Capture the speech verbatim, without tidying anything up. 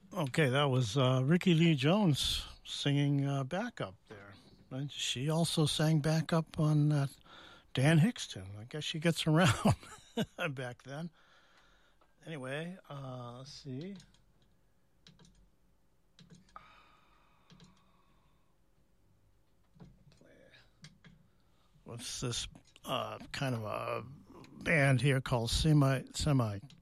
Okay, that was uh, Ricky Lee Jones singing uh, backup there. And she also sang backup on uh, Dan Hicks tune. I guess she gets around back then. Anyway, uh, let's see. What's this uh, kind of a band here called Semi Semi